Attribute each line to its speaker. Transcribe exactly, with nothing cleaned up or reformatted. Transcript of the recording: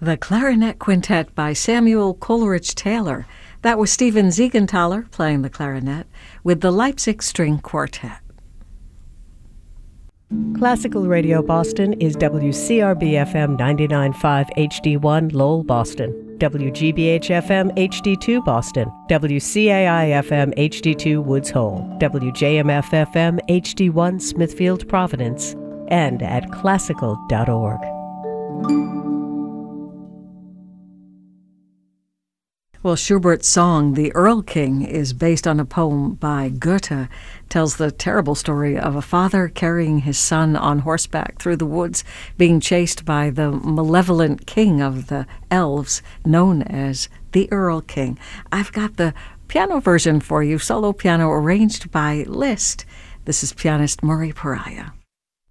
Speaker 1: The Clarinet Quintet by Samuel Coleridge Taylor. That was Stephen Siegenthaler playing the clarinet with the Leipzig String Quartet.
Speaker 2: Classical Radio Boston is W C R B F M ninety-nine point five H D one Lowell, Boston, W G B H F M H D two Boston, W C A I F M H D two Woods Hole, W J M F F M H D one Smithfield, Providence, and at classical dot org.
Speaker 1: Well, Schubert's song, The Erlking, is based on a poem by Goethe, tells the terrible story of a father carrying his son on horseback through the woods, being chased by the malevolent king of the elves, known as the Erlking. I've got the piano version for you, solo piano arranged by Liszt. This is pianist Murray Pariah.